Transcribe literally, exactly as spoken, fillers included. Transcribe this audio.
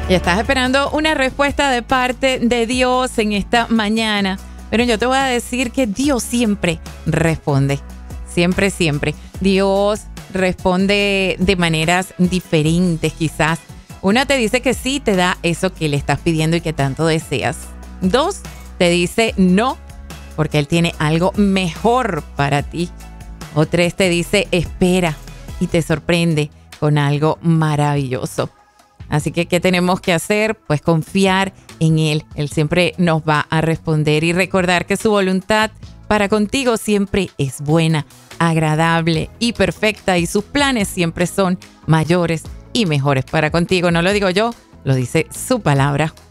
Y estás esperando una respuesta de parte de Dios en esta mañana. Pero yo te voy a decir que Dios siempre responde. Siempre, siempre. Dios responde de maneras diferentes quizás. Una te dice que sí, te da eso que le estás pidiendo y que tanto deseas. Dos, te dice no, porque Él tiene algo mejor para ti. O tres, te dice espera y te sorprende con algo maravilloso. Así que, ¿qué tenemos que hacer? Pues confiar en Él. Él siempre nos va a responder y recordar que su voluntad para contigo siempre es buena, agradable y perfecta, y sus planes siempre son mayores y mejores para contigo. No lo digo yo, lo dice su palabra.